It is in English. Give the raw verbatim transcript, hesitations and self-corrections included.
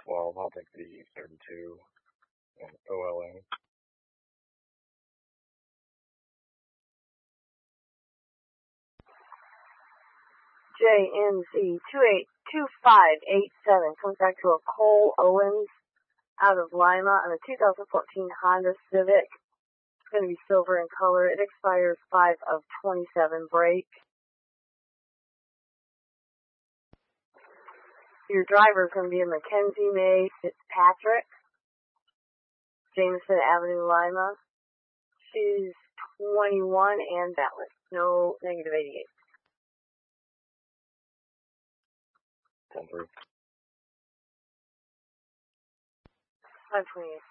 twelve. I'll take the thirty-two and O L N. J N Z two eight two five eight seven comes back to a Cole Owens out of Lima on a two thousand fourteen Honda Civic. It's going to be silver in color. It expires five of twenty-seven break. Your driver is going to be a Mackenzie May Fitzpatrick, Jameson Avenue, Lima. She's twenty-one and valid. No negative eighty-eight. ten three. five twenty-eight.